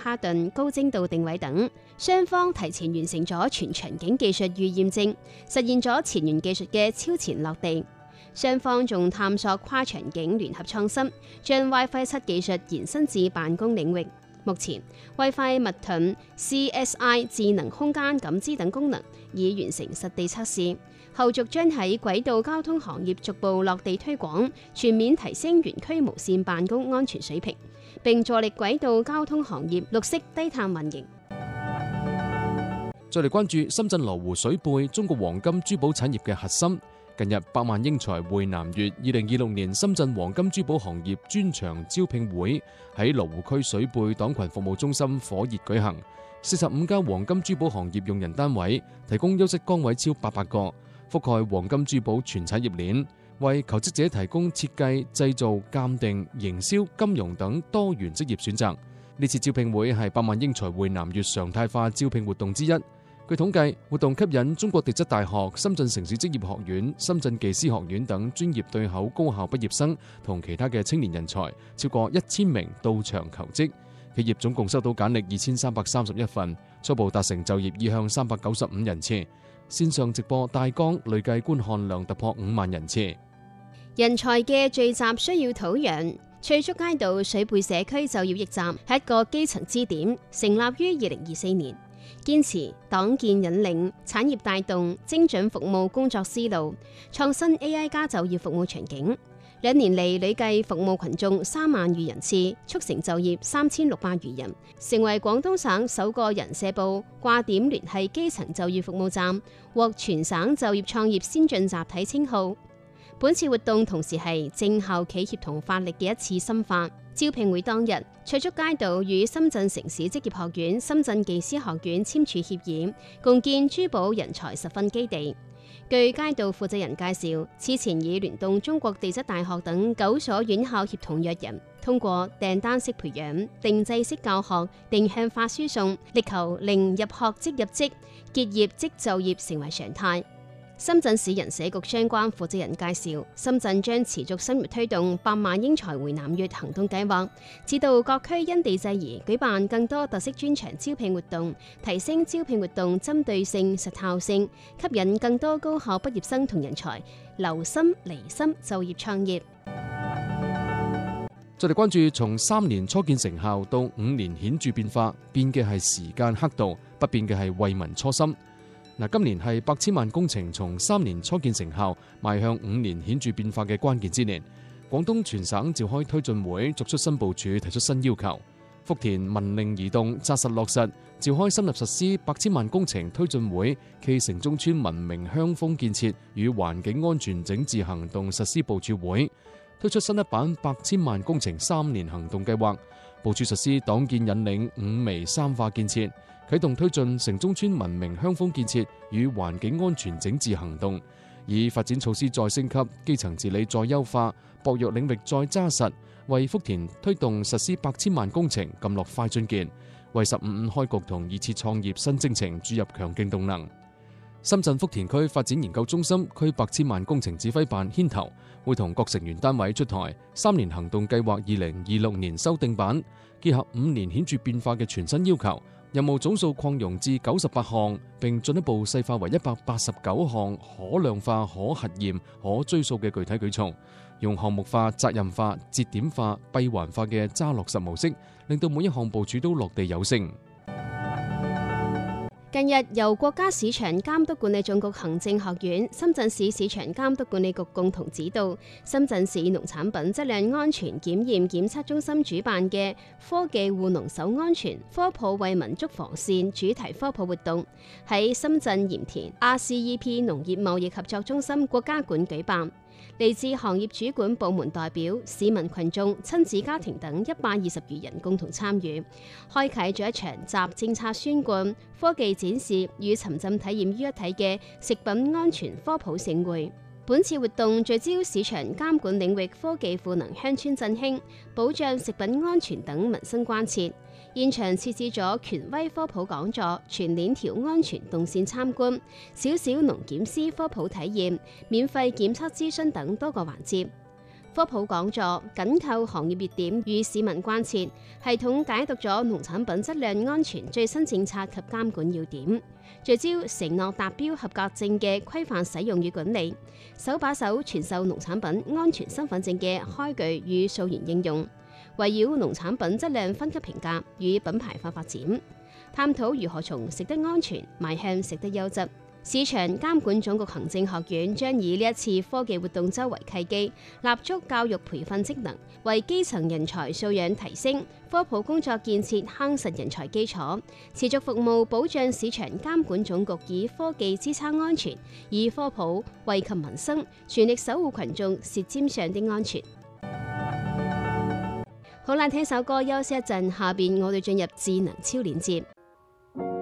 哈頓高精度定位等。雙方提前完成咗全場景技術預驗證，實現咗前沿技術嘅超前落地。雙方仲探索跨場景聯合創新，將 WiFi 7技術延伸至辦公領域。目前 WiFi 密盾、CSI 智能空間感知等功能已完成實地測試，後續將喺軌道交通行業逐步落地推廣，全面提升園區無線辦公安全水平，並助力軌道交通行業綠色低碳運營。 再嚟關注深圳羅湖水貝中國黃金珠寶產業嘅核心。近日百萬英才匯南粵2026年深圳黃金珠寶行業專場招聘會喺羅湖區水貝黨群服務中心火熱舉行，45家黃金珠寶行業用人單位提供優質崗位超800個，覆蓋黃金珠寶全產業鏈，為求職者提供設計、製造、鑑定、營銷、金融等多元職業選擇。呢次招聘會係百萬英才匯南粵常態化招聘活動之一。據統計，活動吸引中國地質大學、深圳城市職業學院、深圳技師學院等專業對口高校畢業生同其他嘅青年人才超過1000名到場求職。企業總共收到簡歷2331份，初步達成就業意向395人次。線上直播大綱累計觀看量突破5萬人次。 人才嘅聚集需要土壤。翠竹街道水貝社區就業驛站係一個基層支點，成立於2024年。堅持黨建引領、產業帶動、精準服務工作思路，創新 AI 加就業服務場景。2年嚟累計服務群眾3萬餘人次，促成就業3600餘人，成為廣東省首個人社部掛點聯繫基層就業服務站，獲全省就業創業先進集體稱號。本次活動同時係政校企協同發力嘅一次深化。招聘會當日，翠竹街道與深圳城市職業學院、深圳技師學院簽署協議，共建珠寶人才實訓基地。據街道負責人介紹，此前已聯動中國地質大學等9所院校協同約人，通過訂單式培養、定制式教學、定向化輸送，力求令入學即入職、結業即就業成為常態。深圳市人社局相關負責人介紹，深圳將持續深入推動百萬英才回南粵行動計劃，指導各區因地制宜舉辦更多特色專場招聘活動，提升招聘活動針對性、實效性，吸引更多高校畢業生同人才留心離心就業創業。 再嚟關注從3年初見成效到5年顯著變化，變嘅係時間刻度，不變嘅係為民初心。今年係8千萬工程從3年初見成效，邁向5年顯著變化嘅關鍵之年。廣東全省召開推進會，作出新部署，提出新要求。福田民令移動紮實落實，召開深入實施8千萬工程推進會暨城中村文明鄉風建設與環境安全整治行動實施部署會，推出新一版8千萬工程3年行動計劃，部署實施黨建引領5微3化建設，啟動推進城中村文明鄉風建設與環境安全整治行動，以發展措施再升級、基層治理再優化、薄弱領域再紮實，為福田推動實施8千萬工程撳落快進鍵，為15開局同2次創業新征程注入強勁動能。深圳福田區發展研究中心區8千萬工程指揮辦牽頭，會同各成員單位出台3年行動計劃2026年修訂版，結合5年顯著變化嘅全新要求。任務總數擴容至98項，並進一步細化為189項可量化、可核驗、可追溯嘅具體舉措，用項目化、責任化、節點化、閉環化嘅揸落實模式，令到每一項部署都落地有聲。 近日由國家市場監督管理總局行政學院、深圳市市場監督管理局共同指導，深圳市農產品質量安全檢驗檢測中心主辦嘅科技護農守安全科普為民築防線主題科普活動，喺深圳鹽田 RCEP 農業貿易合作中心國家館舉辦。嚟自行業主管部門代表、市民群眾、親子家庭等120餘人共同參與，開啟咗一場集政策宣貫、科技展示與沉浸體驗於一體嘅食品安全科普盛會。本次活動聚焦市場監管領域科技賦能鄉村振興、保障食品安全等民生關切。現場設置咗權威科普講座、全鏈條安全動線參觀、小小農檢師科普體驗、免費檢測諮詢等多個環節。 科普講座緊扣行業熱點與市民關切，系統解讀咗農產品質量安全最新政策及監管要點，聚焦承諾達標合格證嘅規範使用與管理，手把手傳授農產品安全身份證嘅開具與溯源應用，圍繞農產品質量分級評價與品牌化發展，探討如何從食得安全邁向食得優質。市場監管總局行政學院將以呢一次科技活動周為契機，立足教育培訓職能，為基層人才素養提升、科普工作建設夯實人才基礎，持續服務保障市場監管總局以科技支撐安全，以科普惠及民生，全力守護群眾舌尖上的安全。好啦，聽首歌休息一陣，下邊我哋進入智能超鏈接。